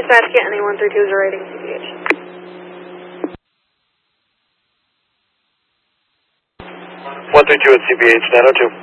Dispatch, get NA 132 is rating CPH. 132 at CPH 902.